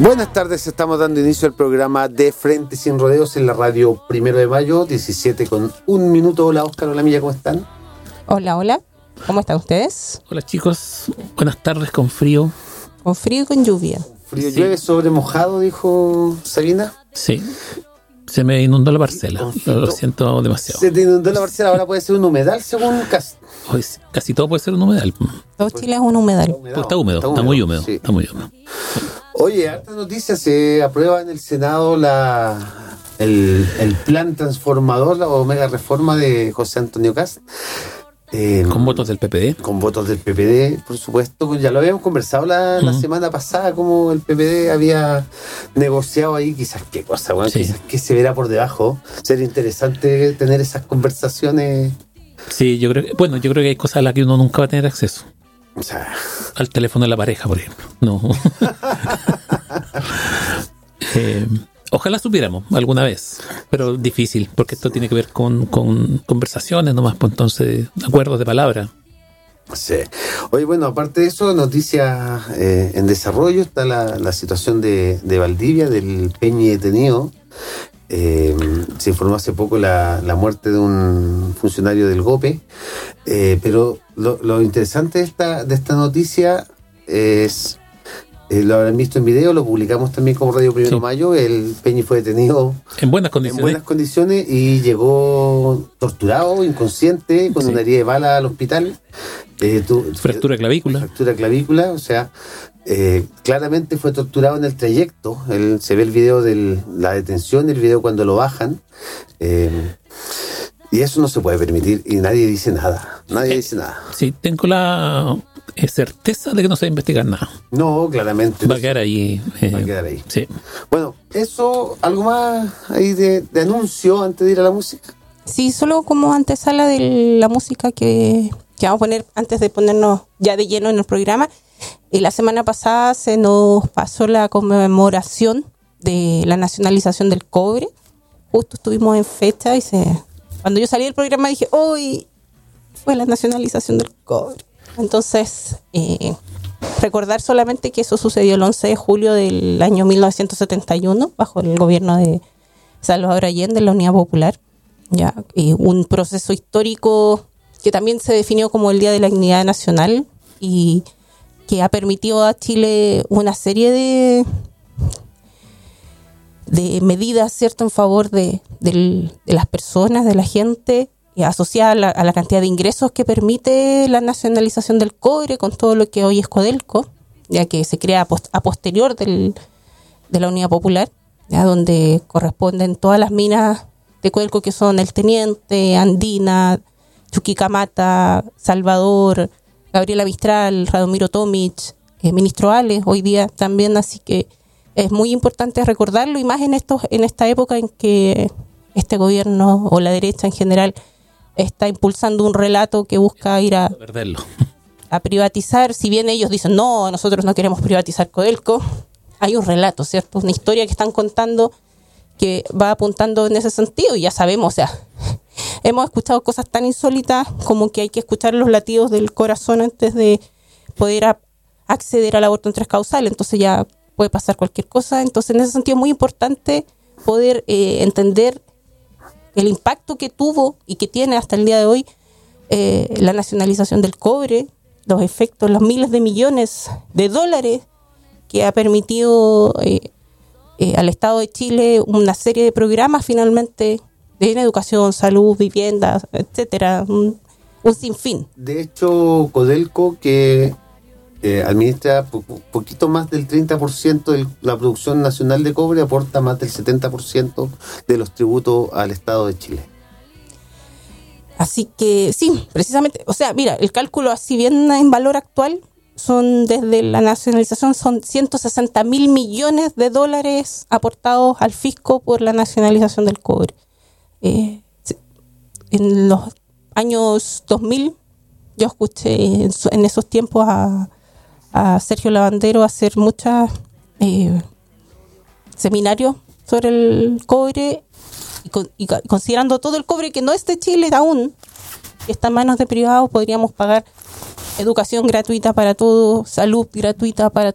Buenas tardes, estamos dando inicio al programa De Frente Sin Rodeos en la radio 1 de mayo, 17:01. Hola Óscar, hola Milla, ¿cómo están? Hola, hola, ¿cómo están ustedes? Hola chicos, buenas tardes con frío. Con frío y con lluvia. Frío, sí. Llueve sobre mojado, dijo Sabina. Sí, se me inundó la parcela, lo siento demasiado. Se te inundó la parcela, ahora puede ser un humedal según Casi todo puede ser un humedal. Todo Chile es un humedal. Está húmedo, está muy húmedo, sí. Está muy húmedo. Oye, harta noticia, se aprueba en el Senado el plan transformador, la mega reforma de José Antonio Kast. Con votos del PPD. Con votos del PPD, por supuesto. Ya lo habíamos conversado la semana pasada, como el PPD había negociado ahí, quizás qué cosa, bueno, sí. Quizás qué se verá por debajo. Sería interesante tener esas conversaciones. Sí, yo creo que hay cosas a las que uno nunca va a tener acceso. O sea, al teléfono de la pareja, por ejemplo. No. Ojalá supiéramos alguna vez, pero difícil, porque esto tiene que ver con conversaciones nomás, pues entonces, acuerdos de palabra. Sí. Oye, bueno, aparte de eso, noticias en desarrollo, está la situación de Valdivia, del Peñi detenido. Se informó hace poco la muerte de un funcionario del GOPE, pero lo interesante de esta noticia es, lo habrán visto en video, lo publicamos también como Radio 1 de Mayo, el Peñi fue detenido en buenas condiciones y llegó torturado, inconsciente, con una herida de bala al hospital. Fractura clavícula, o sea, claramente fue torturado en el trayecto. Se ve el video de la detención, el video cuando lo bajan, y eso no se puede permitir y nadie dice nada. Sí, tengo la certeza de que no se va a investigar nada. No, claramente va a quedar ahí. Sí. Bueno, eso, algo más ahí de anuncio antes de ir a la música. Sí, solo como antesala de la música que vamos a poner antes de ponernos ya de lleno en el programa. La semana pasada se nos pasó la conmemoración de la nacionalización del cobre. Justo estuvimos en fecha y cuando yo salí del programa dije, hoy fue la nacionalización del cobre. Entonces, recordar solamente que eso sucedió el 11 de julio del año 1971 bajo el gobierno de Salvador Allende en la Unidad Popular. Ya, un proceso histórico que también se definió como el Día de la Dignidad Nacional y que ha permitido a Chile una serie de medidas, ¿cierto?, en favor de las personas, de la gente, asociada a la cantidad de ingresos que permite la nacionalización del cobre con todo lo que hoy es Codelco, ya que se crea a posterior de la Unidad Popular, ya donde corresponden todas las minas de Codelco que son El Teniente, Andina, Chuquicamata, Salvador, Gabriela Mistral, Radomiro Tomic, Ministro Ale, hoy día también, así que es muy importante recordarlo y más en esta época en que este gobierno o la derecha en general está impulsando un relato que busca ir a privatizar. Si bien ellos dicen, no, nosotros no queremos privatizar Codelco, hay un relato, ¿cierto? Una historia que están contando que va apuntando en ese sentido y ya sabemos, o sea, hemos escuchado cosas tan insólitas como que hay que escuchar los latidos del corazón antes de poder acceder al aborto en 3 causales, entonces ya puede pasar cualquier cosa. Entonces en ese sentido es muy importante poder entender el impacto que tuvo y que tiene hasta el día de hoy la nacionalización del cobre, los efectos, los miles de millones de dólares que ha permitido al Estado de Chile una serie de programas finalmente en educación, salud, vivienda, etcétera, un sinfín. De hecho, Codelco, que administra poquito más del 30% de la producción nacional de cobre, aporta más del 70% de los tributos al Estado de Chile. Así que sí, precisamente, o sea, mira, el cálculo así bien en valor actual son desde la nacionalización son 160.000 millones de dólares aportados al fisco por la nacionalización del cobre. En los años 2000 yo escuché en esos tiempos a Sergio Lavandero hacer muchos seminarios sobre el cobre y considerando todo el cobre que no es de Chile aún, que está en manos de privados, podríamos pagar educación gratuita para todos, salud gratuita para